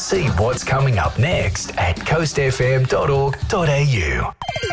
See what's coming up next at coastfm.org.au.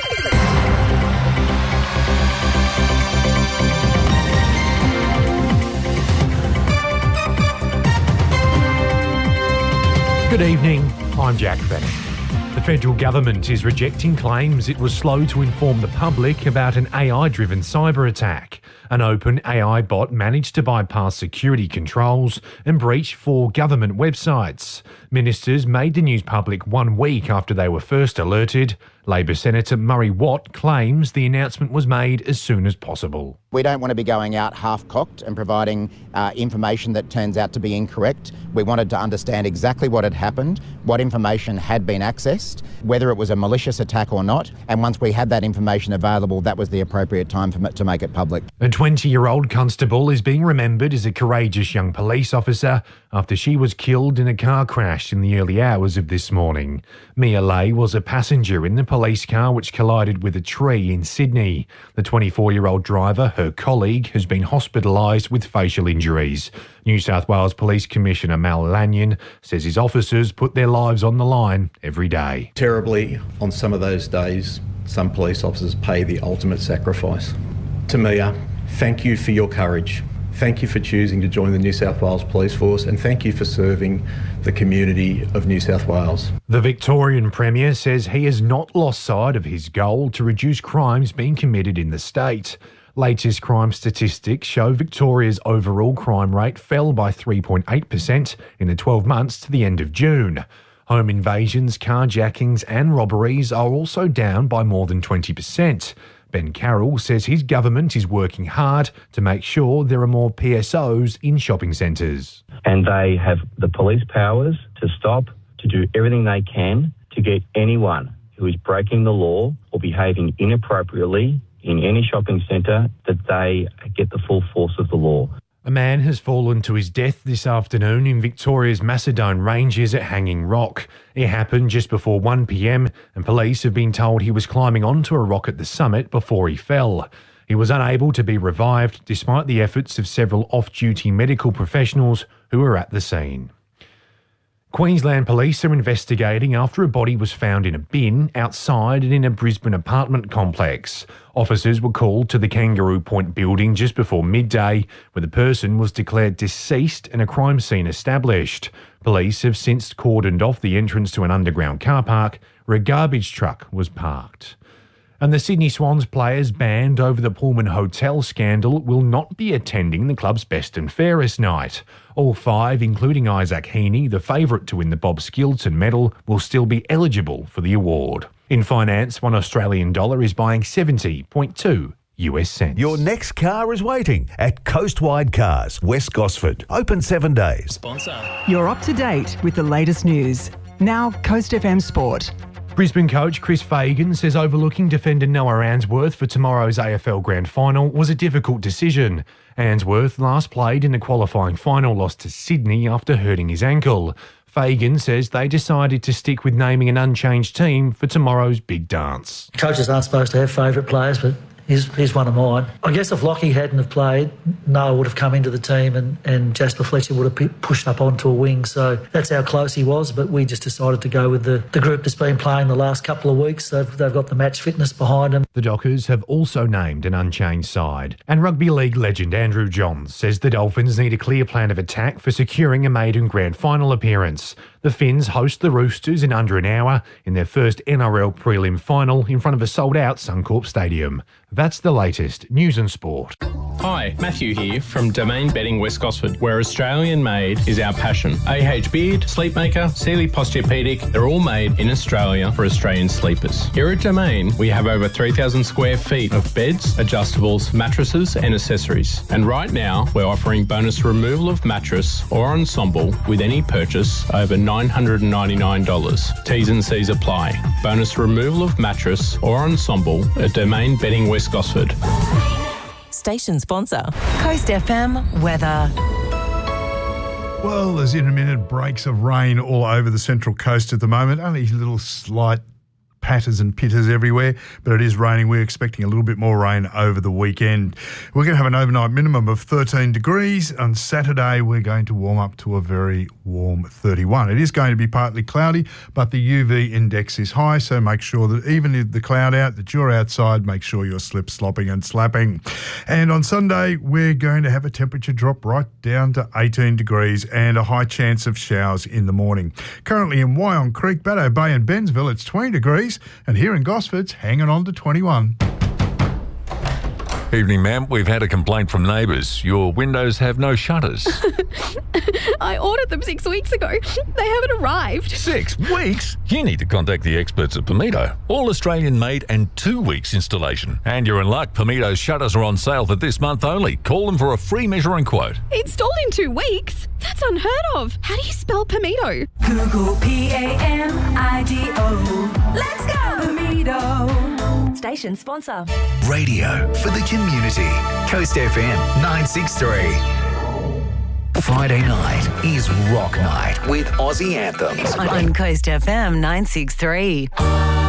Good evening, I'm Jack Bennett. The federal government is rejecting claims it was slow to inform the public about an AI-driven cyber attack. An open AI bot managed to bypass security controls and breach 4 government websites. Ministers made the news public 1 week after they were first alerted. Labor Senator Murray Watt claims the announcement was made as soon as possible. We don't want to be going out half-cocked and providing information that turns out to be incorrect. We wanted to understand exactly what had happened, what information had been accessed, whether it was a malicious attack or not, and once we had that information available, that was the appropriate time to make it public. A 20-year-old constable is being remembered as a courageous young police officer after she was killed in a car crash in the early hours of this morning. Mia Lay was a passenger in the police car which collided with a tree in Sydney. The 24-year-old driver, her colleague, has been hospitalised with facial injuries. New South Wales Police Commissioner Mal Lanyon says his officers put their lives on the line every day. Terribly, on some of those days, some police officers pay the ultimate sacrifice. To Mia, thank you for your courage. Thank you for choosing to join the New South Wales Police Force, and thank you for serving the community of New South Wales. The Victorian Premier says he has not lost sight of his goal to reduce crimes being committed in the state. Latest crime statistics show Victoria's overall crime rate fell by 3.8% in the 12 months to the end of June. Home invasions, carjackings and robberies are also down by more than 20%. Ben Carroll says his government is working hard to make sure there are more PSOs in shopping centres. And they have the police powers to stop, to do everything they can to get anyone who is breaking the law or behaving inappropriately in any shopping centre, that they get the full force of the law. A man has fallen to his death this afternoon in Victoria's Macedone Ranges at Hanging Rock. It happened just before 1 p.m, and police have been told he was climbing onto a rock at the summit before he fell. He was unable to be revived despite the efforts of several off-duty medical professionals who were at the scene. Queensland Police are investigating after a body was found in a bin outside and in a Brisbane apartment complex. Officers were called to the Kangaroo Point building just before midday, where the person was declared deceased and a crime scene established. Police have since cordoned off the entrance to an underground car park where a garbage truck was parked. And the Sydney Swans players banned over the Pullman Hotel scandal will not be attending the club's best and fairest night. All 5, including Isaac Heaney, the favourite to win the Bob Skilton medal, will still be eligible for the award. In finance, $1 Australian is buying 70.2 US cents. Your next car is waiting at Coastwide Cars, West Gosford. Open 7 days. Sponsor. You're up to date with the latest news. Now, Coast FM Sport. Brisbane coach Chris Fagan says overlooking defender Noah Answorth for tomorrow's AFL Grand Final was a difficult decision. Answorth last played in the qualifying final loss to Sydney after hurting his ankle. Fagan says they decided to stick with naming an unchanged team for tomorrow's big dance. Coaches aren't supposed to have favourite players, but he's one of mine. I guess if Lockie hadn't have played, Noah would have come into the team and Jasper Fletcher would have pushed up onto a wing. So that's how close he was, but we just decided to go with the group that's been playing the last couple of weeks. They've got the match fitness behind them. The Dockers have also named an unchanged side. And rugby league legend Andrew Johns says the Dolphins need a clear plan of attack for securing a maiden grand final appearance. The Finns host the Roosters in under an hour in their first NRL prelim final in front of a sold-out Suncorp Stadium. That's the latest news and sport. Hi, Matthew here from Domain Bedding West Gosford, where Australian made is our passion. AH Beard, Sleepmaker, Sealy Posturepedic, they're all made in Australia for Australian sleepers. Here at Domain, we have over 3,000 square feet of beds, adjustables, mattresses and accessories. And right now, we're offering bonus removal of mattress or ensemble with any purchase over $999. T's and C's apply. Bonus removal of mattress or ensemble at Domain Bedding West Gosford. Station sponsor. Coast FM weather. Well, there's intermittent breaks of rain all over the Central Coast at the moment. Only little slight patters and pitters everywhere, but it is raining. We're expecting a little bit more rain over the weekend. We're going to have an overnight minimum of 13 degrees. On Saturday, we're going to warm up to a very warm 31. It is going to be partly cloudy, but the UV index is high, so make sure that even if the cloud out, that you're outside, make sure you're slip-slopping and slapping. And on Sunday, we're going to have a temperature drop right down to 18 degrees and a high chance of showers in the morning. Currently in Wyong Creek, Baddo Bay and Bensville, it's 20 degrees, and here in Gosford, it's hanging on to 21. Evening, ma'am. We've had a complaint from neighbours. Your windows have no shutters. I ordered them 6 weeks ago. They haven't arrived. 6 weeks? You need to contact the experts at Pimito. All Australian made and 2 weeks installation. And you're in luck. Pimito's shutters are on sale for this month only. Call them for a free measuring quote. Installed in 2 weeks? That's unheard of. How do you spell Pimito? Google P-A-M-I-D-O. Let's go, Pimito. Station sponsor. Radio for the community. Coast FM 963. Friday night is Rock Night with Aussie Anthems. On Coast FM 963.